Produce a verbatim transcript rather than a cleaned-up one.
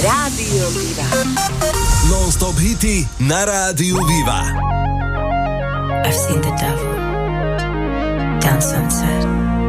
Rádio Viva. Non-stop hity na Rádiu Viva. I've seen the devil down sunset.